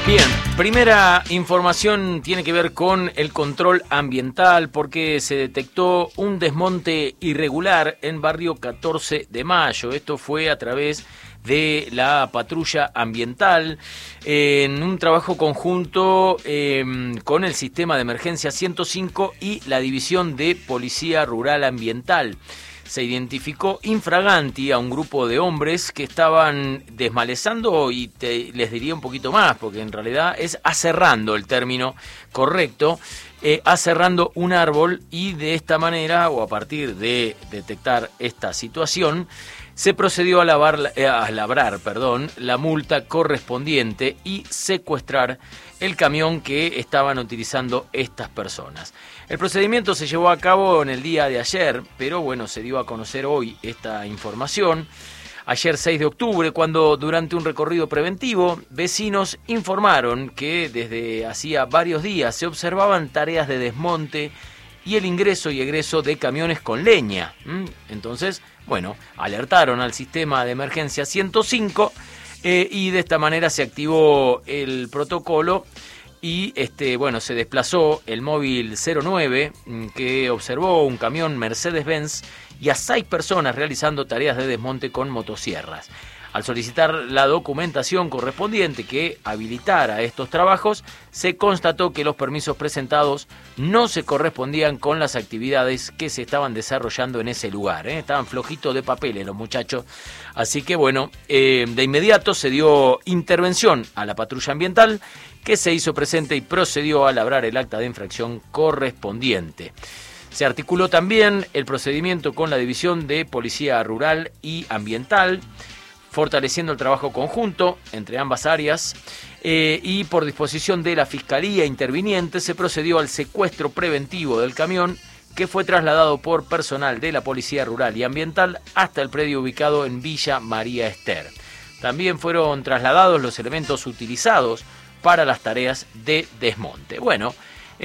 Bien, primera información tiene que ver con el control ambiental porque se detectó un desmonte irregular en barrio 14 de Mayo. Esto fue a través de la patrulla ambiental en un trabajo conjunto con el sistema de emergencia 105 y la división de Policía Rural Ambiental. Se identificó infraganti a un grupo de hombres que estaban desmalezando, y les diría un poquito más, porque en realidad es aserrando el término correcto, aserrando un árbol, y de esta manera, o a partir de detectar esta situación, se procedió a labrar la multa correspondiente y secuestrar el camión que estaban utilizando estas personas. El procedimiento se llevó a cabo en el día de ayer, pero bueno, se dio a conocer hoy esta información. Ayer 6 de octubre, cuando durante un recorrido preventivo, vecinos informaron que desde hacía varios días se observaban tareas de desmonte y el ingreso y egreso de camiones con leña. Entonces, bueno, alertaron al sistema de emergencia 105 y de esta manera se activó el protocolo y se desplazó el móvil 09 que observó un camión Mercedes-Benz y a 6 personas realizando tareas de desmonte con motosierras. Al solicitar la documentación correspondiente que habilitara estos trabajos, se constató que los permisos presentados no se correspondían con las actividades que se estaban desarrollando en ese lugar. Estaban flojitos de papeles los muchachos. Así que bueno, de inmediato se dio intervención a la patrulla ambiental, que se hizo presente y procedió a labrar el acta de infracción correspondiente. Se articuló también el procedimiento con la división de Policía Rural y Ambiental, fortaleciendo el trabajo conjunto entre ambas áreas, y por disposición de la Fiscalía interviniente se procedió al secuestro preventivo del camión, que fue trasladado por personal de la Policía Rural y Ambiental hasta el predio ubicado en Villa María Ester. También fueron trasladados los elementos utilizados para las tareas de desmonte. Bueno,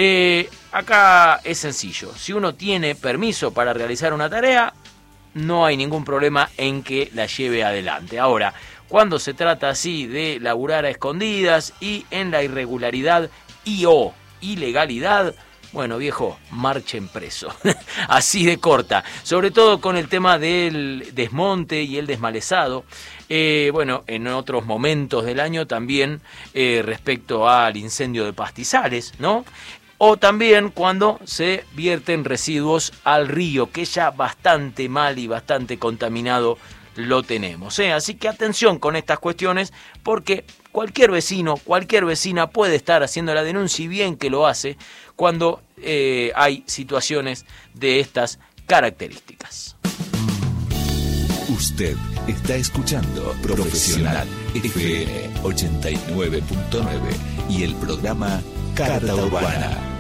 acá es sencillo. Si uno tiene permiso para realizar una tarea, no hay ningún problema en que la lleve adelante. Ahora, cuando se trata así de laburar a escondidas y en la irregularidad y o ilegalidad, bueno, viejo, marchen preso. Así de corta. Sobre todo con el tema del desmonte y el desmalezado. En otros momentos del año también respecto al incendio de pastizales, ¿no? O también cuando se vierten residuos al río, que ya bastante mal y bastante contaminado lo tenemos. Así que atención con estas cuestiones, porque cualquier vecino, cualquier vecina puede estar haciendo la denuncia, y bien que lo hace, cuando hay situaciones de estas características. Usted está escuchando Profesional FM 89.9 y el programa Carta Urbana.